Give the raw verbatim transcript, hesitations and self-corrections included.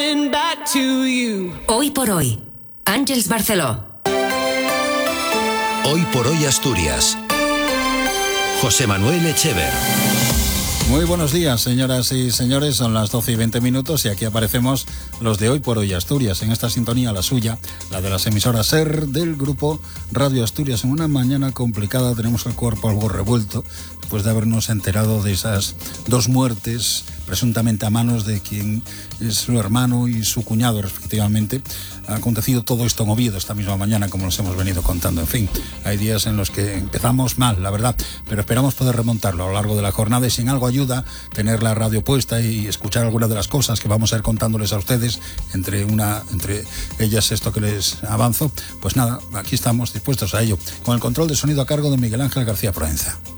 Hoy por hoy, Àngels Barceló. Hoy por hoy Asturias. José Manuel Echever. Muy buenos días, señoras y señores, son las doce y veinte minutos y aquí aparecemos los de Hoy por Hoy Asturias, en esta sintonía la suya, la de las emisoras SER del grupo Radio Asturias. En una mañana complicada tenemos el cuerpo algo revuelto, después de habernos enterado de esas dos muertes, presuntamente a manos de quien es su hermano y su cuñado respectivamente. Ha acontecido todo esto en Oviedo esta misma mañana, como nos hemos venido contando. En fin, hay días en los que empezamos mal, la verdad, pero esperamos poder remontarlo a lo largo de la jornada, y si en algo ayuda tener la radio puesta y escuchar algunas de las cosas que vamos a ir contándoles a ustedes, entre una entre ellas esto que les avanzo, pues nada, aquí estamos dispuestos a ello, con el control de sonido a cargo de Miguel Ángel García Proenza.